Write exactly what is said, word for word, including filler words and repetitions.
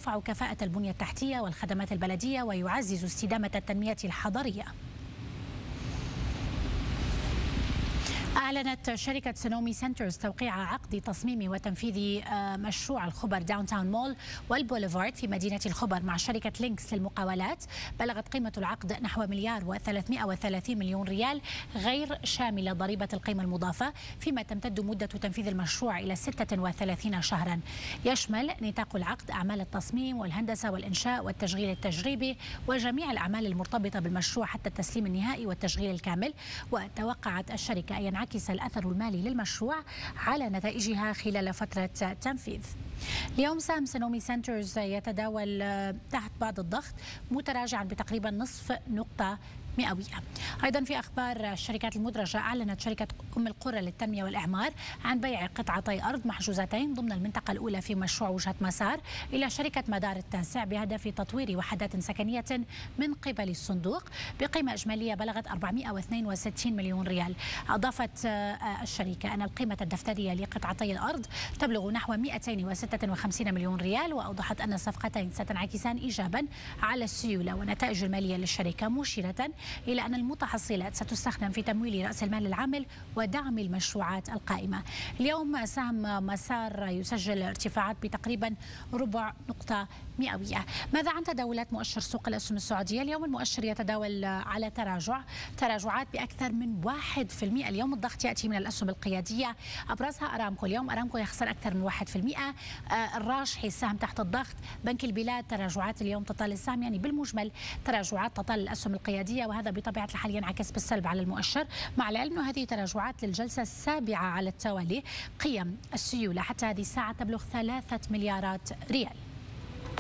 يرفع كفاءة البنية التحتية والخدمات البلدية ويعزز استدامة التنمية الحضرية. أعلنت شركة سونومي سنترز توقيع عقد تصميم وتنفيذ مشروع الخبر داون تاون مول والبوليفارد في مدينة الخبر مع شركة لينكس للمقاولات. بلغت قيمة العقد نحو مليار وثلاثمائة وثلاثين مليون ريال غير شاملة ضريبة القيمة المضافة، فيما تمتد مدة تنفيذ المشروع إلى ستة وثلاثين شهرا. يشمل نطاق العقد أعمال التصميم والهندسة والإنشاء والتشغيل التجريبي وجميع الأعمال المرتبطة بالمشروع حتى التسليم النهائي والتشغيل الكامل. وتوقعت الشركة أن ينعكس الأثر المالي للمشروع على نتائجها خلال فترة تنفيذ. اليوم سهم سونومي سنترز يتداول تحت بعض الضغط متراجعا بتقريبا نصف نقطة مئوية. أيضا في أخبار الشركات المدرجة، أعلنت شركة أم القرى للتنمية والإعمار عن بيع قطعتي أرض محجوزتين ضمن المنطقة الأولى في مشروع وجهة مسار إلى شركة مدار التاسع بهدف تطوير وحدات سكنية من قبل الصندوق بقيمة إجمالية بلغت أربعمائة واثنين وستين مليون ريال. أضافت الشركة أن القيمة الدفترية لقطعتي الأرض تبلغ نحو مئتين وستة وخمسين مليون ريال، وأوضحت أن الصفقتين ستنعكسان إيجابا على السيولة والنتائج المالية للشركة، مشيرة إلى أن المتحصلات ستستخدم في تمويل رأس المال العامل ودعم المشروعات القائمة. اليوم سهم مسار يسجل ارتفاعات بتقريبا ربع نقطة مئوية. ماذا عن تداولات مؤشر سوق الأسهم السعودية؟ اليوم المؤشر يتداول على تراجع تراجعات بأكثر من واحد بالمئة. اليوم الضغط يأتي من الأسهم القيادية، أبرزها أرامكو. اليوم أرامكو يخسر أكثر من واحد بالمئة. الراجحي السهم تحت الضغط. بنك البلاد تراجعات اليوم تطال السهم، يعني بالمجمل تراجعات تطال الأسهم القيادية، وهذا بطبيعة الحال ينعكس بالسلب على المؤشر، مع العلم أنه هذه تراجعات للجلسة السابعة على التوالي. قيم السيولة حتى هذه الساعة تبلغ ثلاثة مليارات ريال.